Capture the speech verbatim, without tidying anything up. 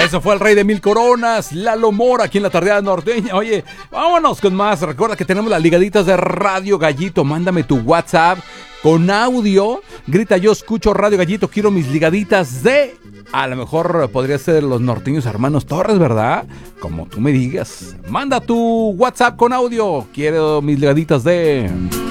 Eso fue el Rey de Mil Coronas, Lalo Mora, aquí en la Tardeada Norteña. Oye, vámonos con más. Recuerda que tenemos las ligaditas de Radio Gallito. Mándame tu WhatsApp con audio. Grita, yo escucho Radio Gallito, quiero mis ligaditas de... A lo mejor podría ser los norteños hermanos Torres, ¿verdad? Como tú me digas. Manda tu WhatsApp con audio. Quiero mis ligaditas de...